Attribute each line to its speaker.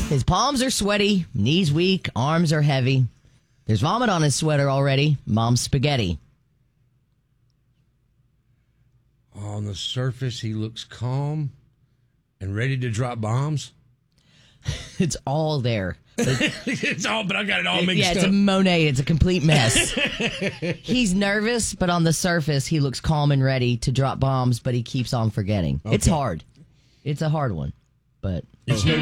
Speaker 1: His palms are sweaty, knees weak, arms are heavy. There's vomit on his sweater already. Mom's spaghetti.
Speaker 2: On the surface, he looks calm and ready to drop bombs.
Speaker 1: It's all there.
Speaker 2: It's all, but I got it all mixed up.
Speaker 1: It's a Monet. It's a complete mess. He's nervous, but on the surface, he looks calm and ready to drop bombs, but he keeps on forgetting. Okay. It's hard. It's a hard one, but...
Speaker 2: It's no